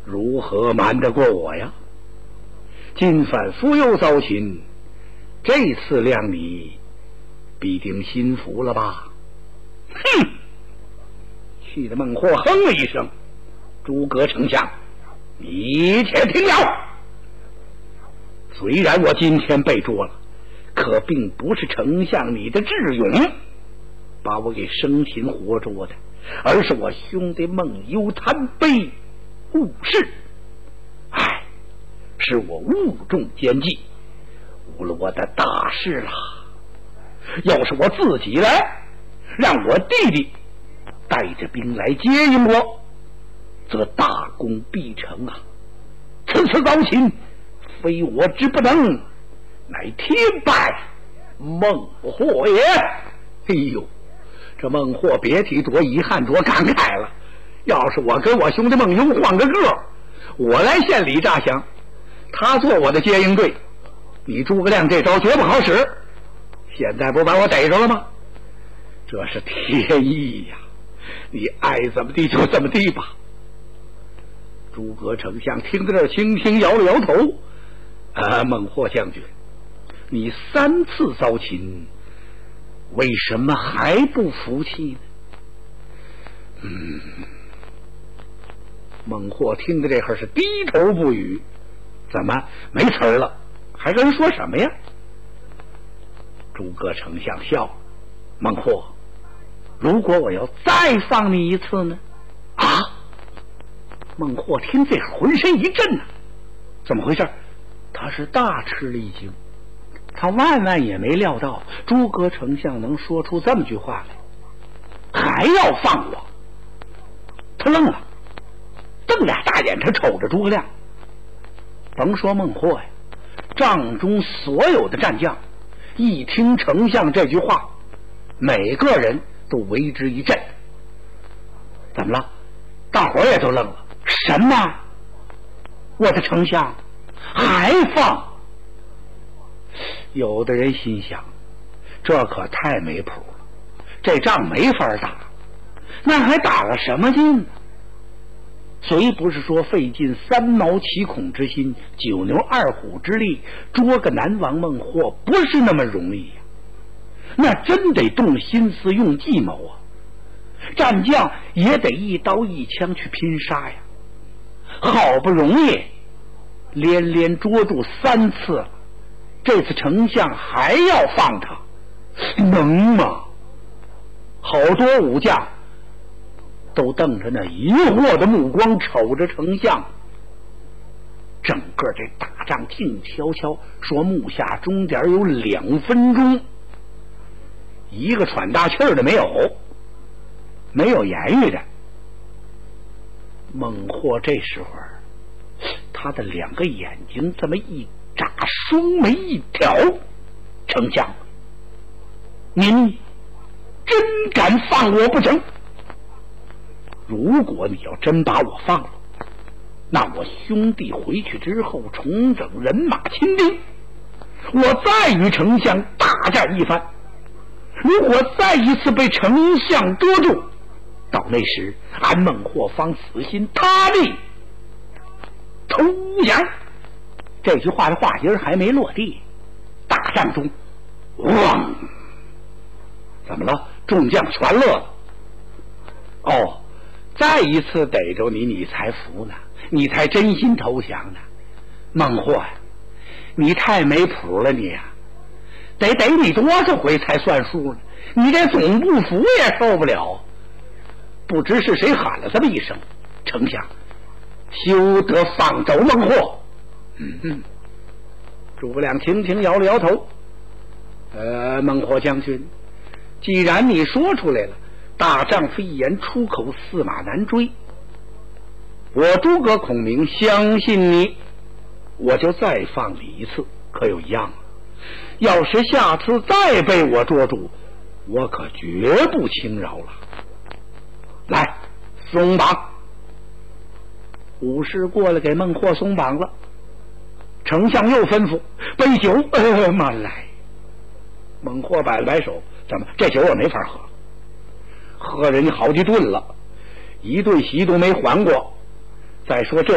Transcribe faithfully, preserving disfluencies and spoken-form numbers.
如何瞒得过我呀？今番复又遭擒，这次谅你必定心服了吧？哼！气得孟获哼了一声：“诸葛丞相，你且听了。虽然我今天被捉了，可并不是丞相你的智勇把我给生擒活捉的，而是我兄弟孟幽贪杯误事。唉，是我误中奸计，误了我的大事了。要是我自己来，让我弟弟带着兵来接应我，则大功必成啊！此次遭擒，非我之不能，乃天败孟获也。哎呦，这孟获别提多遗憾多感慨了。要是我跟我兄弟孟幽换个个，我来献礼诈降，他做我的接应队，你诸葛亮这招绝不好使。现在不是把我逮着了吗？这是天意呀，你爱怎么地就怎么地吧。诸葛丞相听到这儿，轻轻摇了摇头。啊，孟获将军，你三次遭擒，为什么还不服气呢？嗯，孟获听到这会儿是低头不语。怎么没词儿了？还跟人说什么呀？诸葛丞相笑了：“孟获，如果我要再放你一次呢？”啊！孟获听这浑身一震呢、啊，怎么回事？他是大吃了一惊，他万万也没料到诸葛丞相能说出这么句话来，还要放我。他愣了，瞪俩大眼，他瞅着诸葛亮。甭说孟获呀，帐中所有的战将一听丞相这句话，每个人都为之一震。怎么了？大伙儿也都愣了。什么？我的丞相还放？有的人心想，这可太没谱了，这仗没法打，那还打了什么劲呢？虽不是说费尽三毛七孔之心，九牛二虎之力捉个南王孟获不是那么容易呀、啊，那真得动心思用计谋啊，战将也得一刀一枪去拼杀呀。好不容易连连捉住三次了，这次丞相还要放他，能吗？好多武将都瞪着那疑惑的目光瞅着丞相。整个这打仗静悄悄，说目下钟点有两分钟，一个喘大气儿的没有，没有言语的。孟获这时候他的两个眼睛这么一眨，双眉一挑：“丞相，您真敢放我不成？如果你要真把我放了，那我兄弟回去之后重整人马亲兵，我再与丞相大战一番。如果再一次被丞相捉住，到那时俺孟获方死心塌地投降。”这句话的话音还没落地，大战中汪，怎么了？众将全乐了。哦，再一次逮着你，你才服呢，你才真心投降呢。孟获呀，你太没谱了你呀、啊！得逮你多少回才算数呢？你这总不服也受不了。不知是谁喊了这么一声：“丞相，休得放走孟获。”嗯嗯，诸葛亮轻轻摇了摇头。呃，孟获将军，既然你说出来了，大丈夫一言出口，驷马难追。我诸葛孔明相信你，我就再放你一次，可有一样啊？要是下次再被我捉住，我可绝不轻饶了。来，松绑！武士过来给孟获松绑了。丞相又吩咐杯酒，呃，慢来。孟获摆了摆手：“怎么这酒我没法喝？喝人家好几顿了，一顿席都没还过。再说这